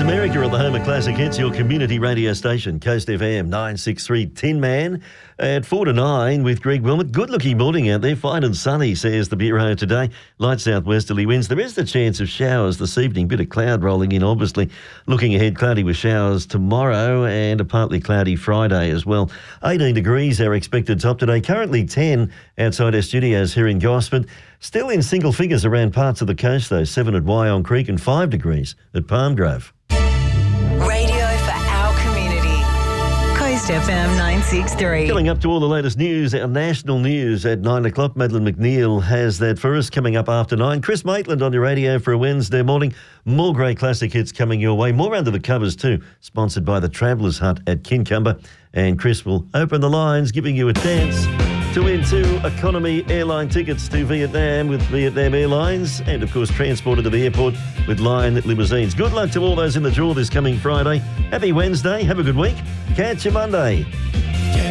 America at the home of classic hits, your community radio station, Coast FM 963. Tin Man at 4 to 9 with Greg Wilmot. Good looking morning out there, fine and sunny, says the Bureau today. Light southwesterly winds. There is the chance of showers this evening, bit of cloud rolling in obviously. Looking ahead, cloudy with showers tomorrow and a partly cloudy Friday as well. 18 degrees our expected top today, currently 10 outside our studios here in Gosford. Still in single figures around parts of the coast though, 7 at Wyong Creek and 5 degrees at Palm Grove. Radio for our community. Coast FM 963. Coming up to all the latest news, our national news at 9 o'clock. Madeline McNeil has that for us coming up after 9. Chris Maitland on your radio for a Wednesday morning. More great classic hits coming your way. More under the covers too. Sponsored by the Travellers Hut at Kincumber. And Chris will open the lines, giving you a chance to win 2 economy airline tickets to Vietnam with Vietnam Airlines and, of course, transported to the airport with Lion Limousines. Good luck to all those in the draw this coming Friday. Happy Wednesday. Have a good week. Catch you Monday.